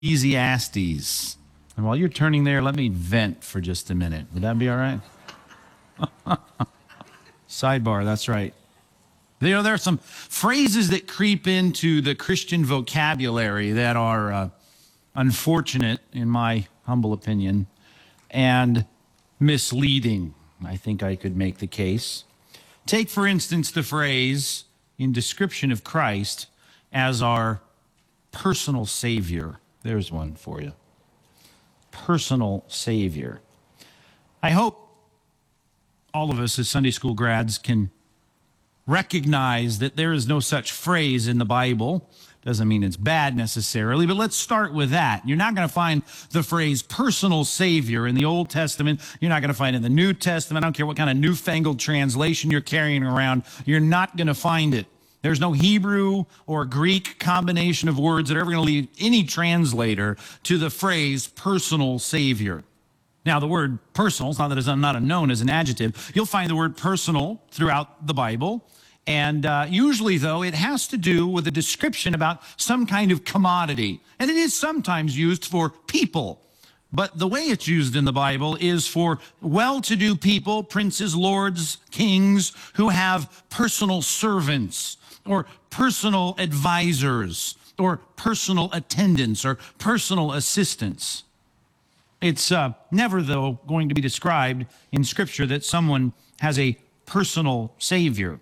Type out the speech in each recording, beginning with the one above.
Ecclesiastes. And while you're turning there, let me vent for just a minute. Would that be all right? Sidebar, that's right. You know, there are some phrases that creep into the Christian vocabulary that are unfortunate, in my humble opinion, and misleading. I think I could make the case. Take, for instance, the phrase in description of Christ as our personal Savior. There's one for you. Personal Savior. I hope all of us as Sunday school grads can recognize that there is no such phrase in the Bible. Doesn't mean it's bad necessarily, but let's start with that. You're not going to find the phrase personal Savior in the Old Testament. You're not going to find it in the New Testament. I don't care what kind of newfangled translation you're carrying around. You're not going to find it. There's no Hebrew or Greek combination of words that are ever going to lead any translator to the phrase personal Savior. Now, the word personal, it's not that it's not known as an adjective. You'll find the word personal throughout the Bible. And usually, though, it has to do with a description about some kind of commodity. And it is sometimes used for people. But the way it's used in the Bible is for well-to-do people, princes, lords, kings, who have personal servants or personal advisors or personal attendants or personal assistants. It's never, though, going to be described in Scripture that someone has a personal Savior.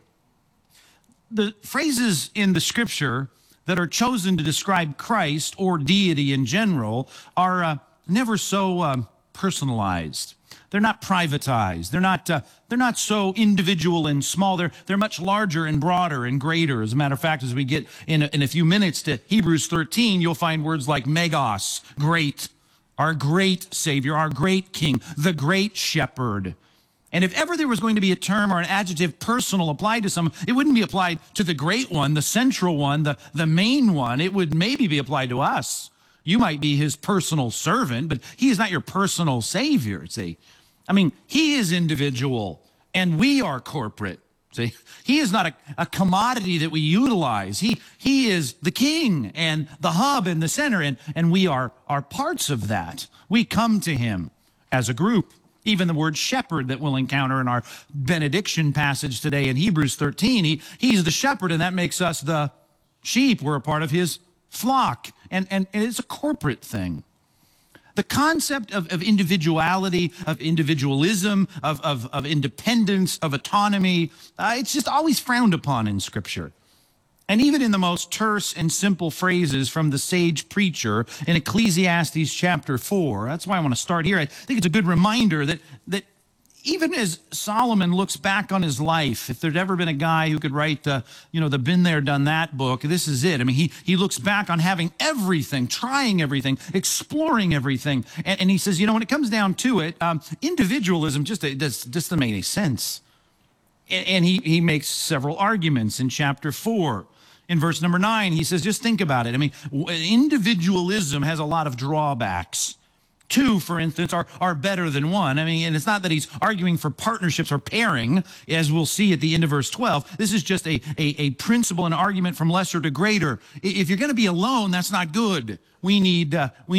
The phrases in the Scripture that are chosen to describe Christ or deity in general are never so personalized. They're not privatized. They're not so individual and small. They're much larger and broader and greater. As a matter of fact, as we get in a few minutes to Hebrews 13, you'll find words like megas, great, our great Savior, our great King, the great Shepherd. And if ever there was going to be a term or an adjective personal applied to someone, it wouldn't be applied to the great one, the central one, the main one. It would maybe be applied to us. You might be his personal servant, but he is not your personal Savior, see. I mean, he is individual, and we are corporate. See, he is not a commodity that we utilize. He is the king and the hub and the center, and we are parts of that. We come to him as a group. Even the word shepherd that we'll encounter in our benediction passage today in Hebrews 13, he's the shepherd, and that makes us the sheep. We're a part of his flock, and it's a corporate thing. The concept of individuality, of individualism, of independence, of autonomy, it's just always frowned upon in Scripture. And even in the most terse and simple phrases from the sage preacher in Ecclesiastes chapter 4, that's why I want to start here. I think it's a good reminder that even as Solomon looks back on his life, if there'd ever been a guy who could write the Been There, Done That book, this is it. I mean, he looks back on having everything, trying everything, exploring everything. And he says, when it comes down to it, individualism just doesn't make any sense. And he makes several arguments in chapter 4. In verse number 9, he says, just think about it. I mean, individualism has a lot of drawbacks. Two, for instance, are better than one. I mean, and it's not that he's arguing for partnerships or pairing, as we'll see at the end of verse 12. This is just a principle, an argument from lesser to greater. If you're going to be alone, that's not good. We need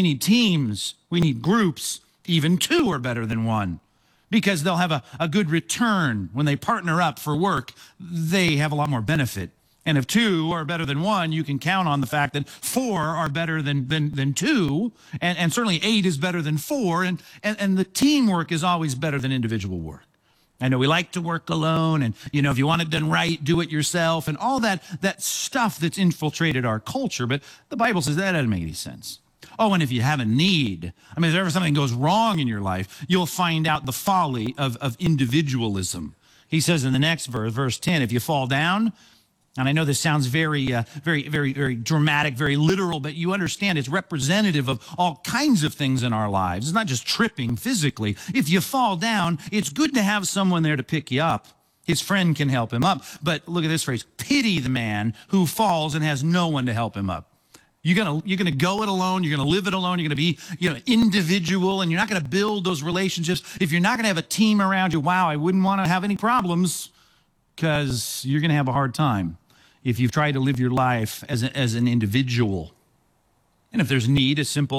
teams. We need groups. Even two are better than one, because they'll have a good return. When they partner up for work, they have a lot more benefit. And if two are better than one, you can count on the fact that four are better than two, and certainly 8 is better than 4, and the teamwork is always better than individual work. I know we like to work alone, and if you want it done right, do it yourself, and all that stuff that's infiltrated our culture, but the Bible says that doesn't make any sense. Oh, and if you have a need, I mean, if ever something goes wrong in your life, you'll find out the folly of individualism. He says in the next verse 10, if you fall down, and I know this sounds very, very, very, very dramatic, very literal, but you understand it's representative of all kinds of things in our lives. It's not just tripping physically. If you fall down, it's good to have someone there to pick you up. His friend can help him up. But look at this phrase, pity the man who falls and has no one to help him up. You're gonna go it alone. You're gonna live it alone. You're gonna be, individual, and you're not gonna build those relationships. If you're not gonna have a team around you, wow, I wouldn't want to have any problems, because you're gonna have a hard time if you've tried to live your life as an individual. And if there's need, a simple